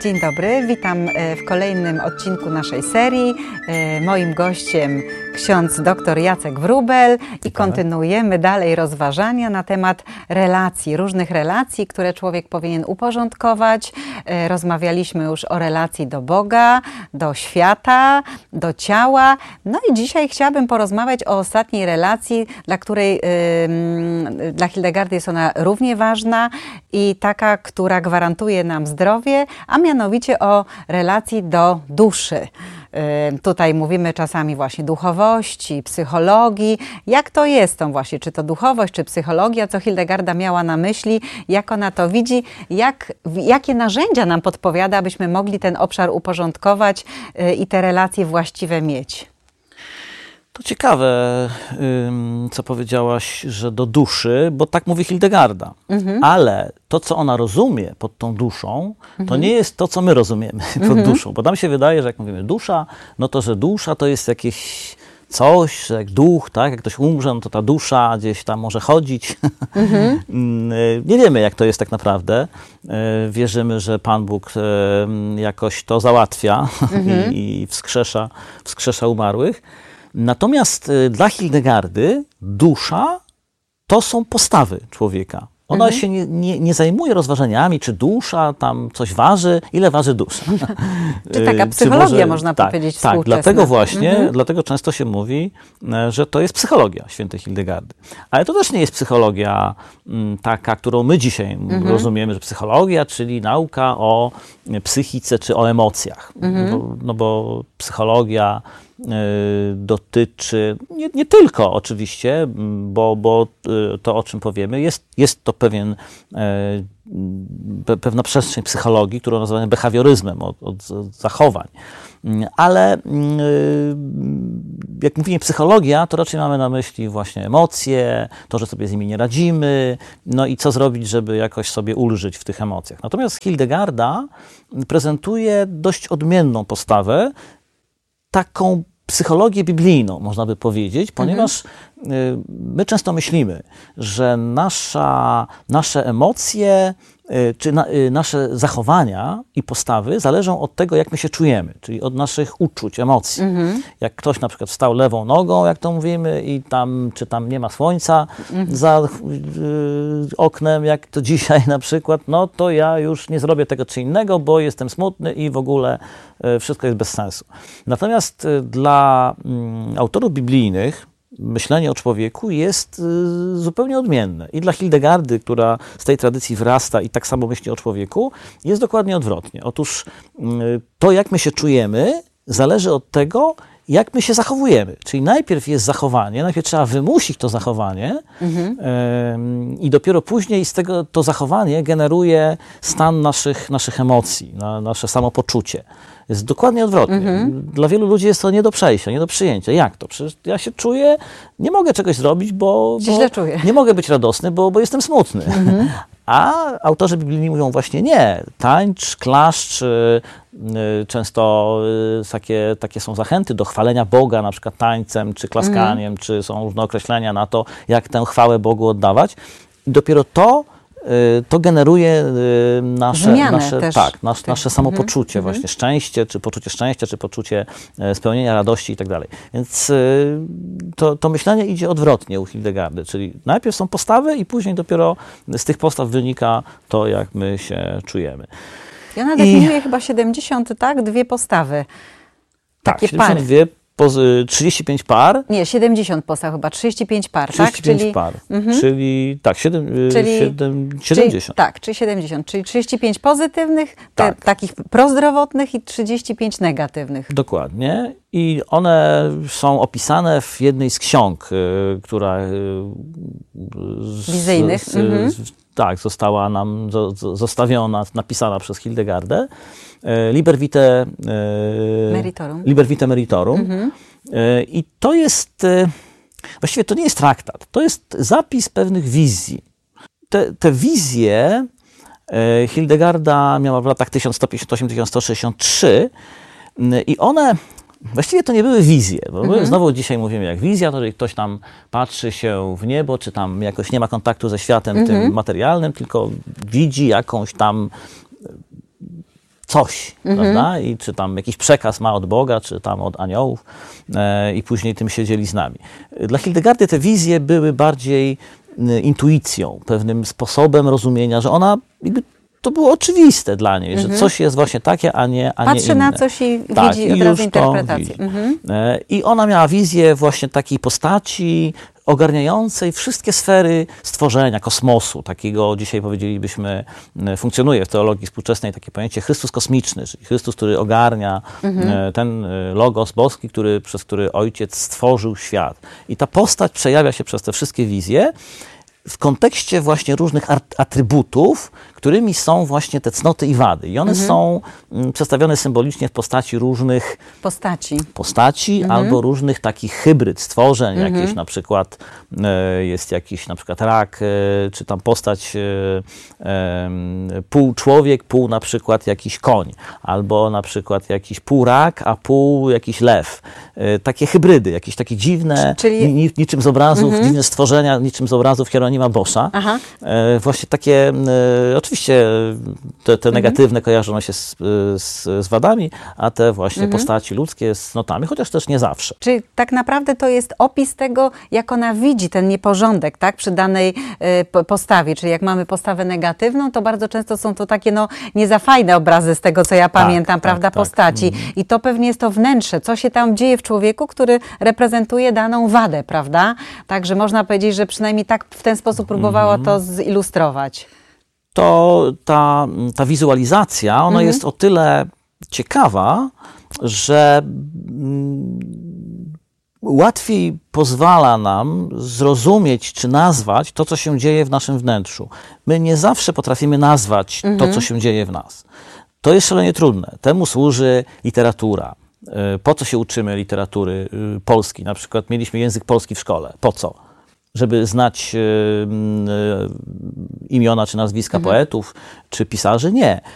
Dzień dobry, witam w kolejnym odcinku naszej serii. Moim gościem ksiądz dr Jacek Wróbel i kontynuujemy dalej rozważania na temat relacji, różnych relacji, które człowiek powinien uporządkować. Rozmawialiśmy już o relacji do Boga, do świata, do ciała. No i dzisiaj chciałabym porozmawiać o ostatniej relacji, dla której dla Hildegardy jest ona równie ważna i taka, która gwarantuje nam zdrowie, a mianowicie o relacji do duszy. Tutaj mówimy czasami właśnie duchowości, psychologii. Jak to jest tą właśnie, czy to duchowość, czy psychologia, co Hildegarda miała na myśli, jak ona to widzi, jakie narzędzia nam podpowiada, abyśmy mogli ten obszar uporządkować i te relacje właściwe mieć? To ciekawe, co powiedziałaś, że do duszy, bo tak mówi Hildegarda. Ale to, co ona rozumie pod tą duszą, to nie jest to, co my rozumiemy pod duszą. Bo nam się wydaje, że jak mówimy dusza, no to, że dusza to jest jakieś coś, że jak duch, tak? Jak ktoś umrze, no to ta dusza gdzieś tam może chodzić. Nie wiemy, jak to jest tak naprawdę. Wierzymy, że Pan Bóg jakoś to załatwia i wskrzesza umarłych. Natomiast dla Hildegardy dusza to są postawy człowieka. Ona się nie zajmuje rozważaniami, czy dusza tam coś waży, ile waży dusza. Czy taka psychologia, można powiedzieć, współczesna. Tak, dlatego właśnie, dlatego często się mówi, że to jest psychologia świętej Hildegardy. Ale to też nie jest psychologia taka, którą my dzisiaj rozumiemy, że psychologia, czyli nauka o psychice czy o emocjach. No bo psychologia dotyczy, nie tylko oczywiście, bo to, o czym powiemy, jest to pewna przestrzeń psychologii, którą nazywamy behawioryzmem od zachowań. Ale jak mówimy psychologia, to raczej mamy na myśli właśnie emocje, to, że sobie z nimi nie radzimy, no i co zrobić, żeby jakoś sobie ulżyć w tych emocjach. Natomiast Hildegarda prezentuje dość odmienną postawę, taką psychologię biblijną, można by powiedzieć, ponieważ my często myślimy, że nasze emocje czy nasze zachowania i postawy zależą od tego, jak my się czujemy, czyli od naszych uczuć, emocji. Jak ktoś na przykład wstał lewą nogą, jak to mówimy, i czy tam nie ma słońca za oknem, jak to dzisiaj na przykład, no to ja już nie zrobię tego czy innego, bo jestem smutny i w ogóle wszystko jest bez sensu. Natomiast dla autorów biblijnych myślenie o człowieku jest zupełnie odmienne. I dla Hildegardy, która z tej tradycji wyrasta i tak samo myśli o człowieku, jest dokładnie odwrotnie. Otóż to, jak my się czujemy, zależy od tego, jak my się zachowujemy. Czyli najpierw jest zachowanie, najpierw trzeba wymusić to zachowanie i dopiero później z tego to zachowanie generuje stan naszych emocji, nasze samopoczucie. Jest dokładnie odwrotnie. Dla wielu ludzi jest to nie do przejścia, nie do przyjęcia. Jak to? Przecież ja się czuję, nie mogę czegoś zrobić, bo źle czuję. Nie mogę być radosny, bo jestem smutny. A autorzy biblijni mówią właśnie nie. Tańcz, klaszcz, często takie są zachęty do chwalenia Boga, na przykład tańcem, czy klaskaniem, czy są różne określenia na to, jak tę chwałę Bogu oddawać. I dopiero to generuje nasze samopoczucie, właśnie szczęście, czy poczucie spełnienia, radości i tak dalej. Więc to myślenie idzie odwrotnie u Hildegardy, czyli najpierw są postawy i później dopiero z tych postaw wynika to, jak my się czujemy. I ona definiuje chyba 70, tak? Dwie postawy. Takie 72 35 par. Nie, 70 postaw chyba, 35 par, 35 tak? par, czyli tak, 70. Czyli 70, czyli 35 pozytywnych, takich prozdrowotnych i 35 negatywnych. Dokładnie. I one są opisane w jednej z ksiąg, która wizyjnych. Została nam zostawiona, napisana przez Hildegardę. Liber Vitae Meritorum. I to jest, właściwie to nie jest traktat, to jest zapis pewnych wizji. Te wizje Hildegarda miała w latach 1158-1163 i one właściwie to nie były wizje, bo my znowu dzisiaj mówimy jak wizja, to jeżeli ktoś tam patrzy się w niebo, czy tam jakoś nie ma kontaktu ze światem tym materialnym, tylko widzi jakąś tam coś, prawda? I czy tam jakiś przekaz ma od Boga, czy tam od aniołów i później tym się dzieli z nami. Dla Hildegardy te wizje były bardziej intuicją, pewnym sposobem rozumienia, że ona jakby to było oczywiste dla niej, że coś jest właśnie takie, a nie inne. Patrzy na coś i Tak, widzi od razu interpretację. I ona miała wizję właśnie takiej postaci ogarniającej wszystkie sfery stworzenia, kosmosu, takiego dzisiaj powiedzielibyśmy, funkcjonuje w teologii współczesnej takie pojęcie Chrystus kosmiczny, czyli Chrystus, który ogarnia ten logos boski, przez który Ojciec stworzył świat. I ta postać przejawia się przez te wszystkie wizje w kontekście właśnie różnych atrybutów, którymi są właśnie te cnoty i wady. I one są przedstawione symbolicznie w postaci różnych postaci albo różnych takich hybryd stworzeń. Jakieś na przykład jest jakiś na przykład rak, czy tam postać pół człowiek, pół na przykład jakiś koń. Albo na przykład jakiś pół rak, a pół jakiś lew. Takie hybrydy, jakieś takie dziwne, niczym z obrazów, dziwne stworzenia, niczym z obrazów Hieronima Boscha. Właśnie takie, oczywiście te negatywne kojarzą się z wadami, a te właśnie postaci ludzkie z cnotami, chociaż też nie zawsze. Czyli tak naprawdę to jest opis tego, jak ona widzi ten nieporządek, tak, przy danej postawie. Czyli jak mamy postawę negatywną, to bardzo często są to takie nie za fajne obrazy z tego, co ja pamiętam, prawda, postaci. I to pewnie jest to wnętrze, co się tam dzieje w człowieku, który reprezentuje daną wadę, prawda? Także można powiedzieć, że przynajmniej tak w ten sposób próbowała to zilustrować. To ta wizualizacja, ona jest o tyle ciekawa, że łatwiej pozwala nam zrozumieć czy nazwać to, co się dzieje w naszym wnętrzu. My nie zawsze potrafimy nazwać to, co się dzieje w nas. To jest szalenie trudne. Temu służy literatura. Po co się uczymy literatury polskiej? Na przykład mieliśmy język polski w szkole. Po co? Żeby znać imiona czy nazwiska poetów czy pisarzy? Nie.